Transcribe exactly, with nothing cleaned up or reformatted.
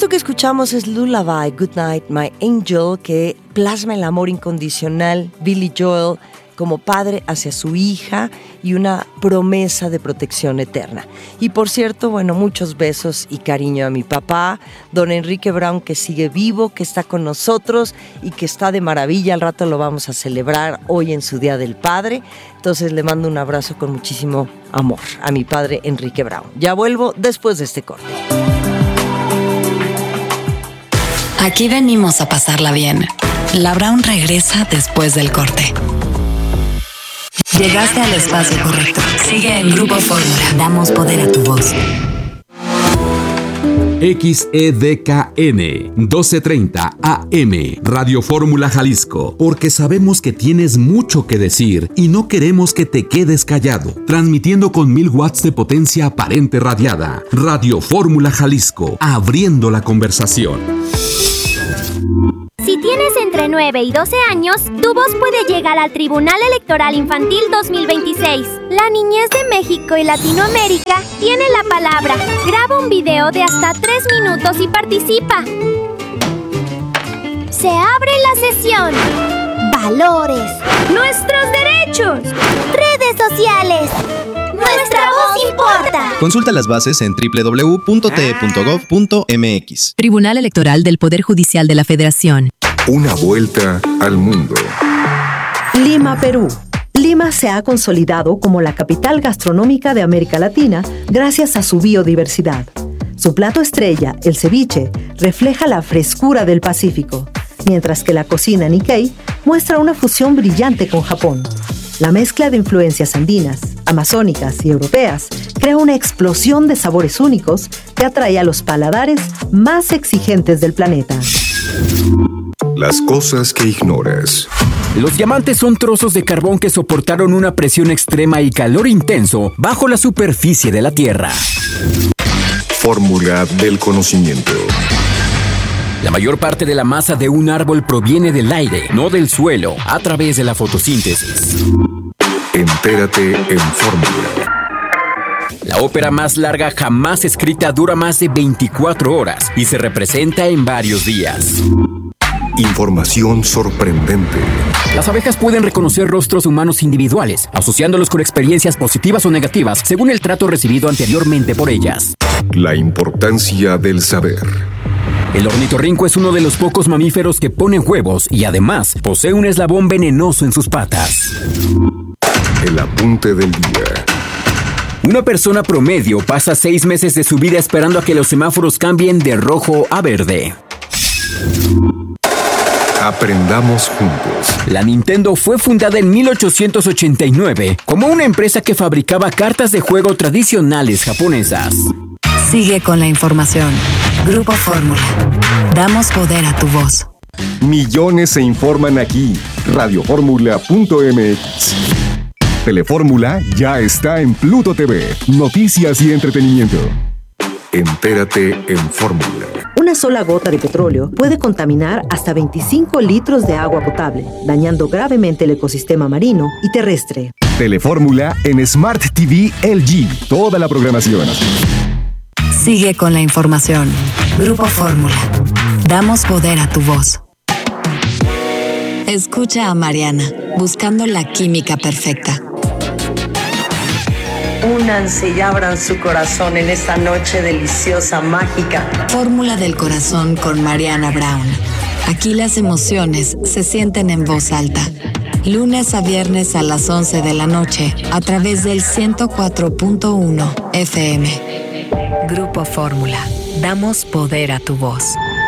Esto que escuchamos es Lullaby, Good Night, My Angel, que plasma el amor incondicional, Billy Joel como padre hacia su hija y una promesa de protección eterna. Y por cierto, bueno, muchos besos y cariño a mi papá, don Enrique Brown, que sigue vivo, que está con nosotros y que está de maravilla. Al rato lo vamos a celebrar hoy en su Día del Padre. Entonces le mando un abrazo con muchísimo amor a mi padre Enrique Brown. Ya vuelvo después de este corte. Aquí venimos a pasarla bien. La Brown regresa después del corte. Llegaste al espacio correcto. Sigue en Grupo Fórmula. Damos poder a tu voz. X E D K N doce treinta A M Radio Fórmula Jalisco, porque sabemos que tienes mucho que decir y no queremos que te quedes callado. Transmitiendo con mil watts de potencia aparente radiada. Radio Fórmula Jalisco, abriendo la conversación. Si tienes entre nueve y doce años, tu voz puede llegar al Tribunal Electoral Infantil dos mil veintiséis. La niñez de México y Latinoamérica tiene la palabra. Graba un video de hasta tres minutos y participa. Se abre la sesión. Valores. Nuestros derechos. Redes sociales. Nuestra voz importa. Consulta las bases en doble u doble u doble u punto t e punto gov punto m x. Tribunal Electoral del Poder Judicial de la Federación. Una vuelta al mundo. Lima, Perú. Lima se ha consolidado como la capital gastronómica de América Latina gracias a su biodiversidad. Su plato estrella, el ceviche, refleja la frescura del Pacífico, mientras que la cocina Nikkei muestra una fusión brillante con Japón. La mezcla de influencias andinas, amazónicas y europeas crea una explosión de sabores únicos que atrae a los paladares más exigentes del planeta. Las cosas que ignoras. Los diamantes son trozos de carbón que soportaron una presión extrema y calor intenso bajo la superficie de la Tierra. Fórmula del conocimiento. La mayor parte de la masa de un árbol proviene del aire, no del suelo, a través de la fotosíntesis. Entérate en Fórmula. La ópera más larga jamás escrita dura más de veinticuatro horas y se representa en varios días. Información sorprendente. Las abejas pueden reconocer rostros humanos individuales, asociándolos con experiencias positivas o negativas según el trato recibido anteriormente por ellas. La importancia del saber. El ornitorrinco es uno de los pocos mamíferos que ponen huevos y además posee un eslabón venenoso en sus patas. El apunte del día. Una persona promedio pasa seis meses de su vida esperando a que los semáforos cambien de rojo a verde. Aprendamos juntos. La Nintendo fue fundada en mil ochocientos ochenta y nueve como una empresa que fabricaba cartas de juego tradicionales japonesas. Sigue con la información. Grupo Fórmula. Damos poder a tu voz. Millones se informan aquí. radio fórmula punto m x. Telefórmula ya está en Pluto T V. Noticias y entretenimiento. Entérate en Fórmula. Una sola gota de petróleo puede contaminar hasta veinticinco litros de agua potable, dañando gravemente el ecosistema marino y terrestre. Telefórmula en Smart T V L G. Toda la programación. Sigue con la información. Grupo Fórmula. Damos poder a tu voz. Escucha a Mariana, buscando la química perfecta. Únanse y abran su corazón en esta noche deliciosa, mágica. Fórmula del corazón con Mariana Brown. Aquí las emociones se sienten en voz alta. Lunes a viernes a las once de la noche a través del ciento cuatro punto uno F M. Grupo Fórmula. Damos poder a tu voz.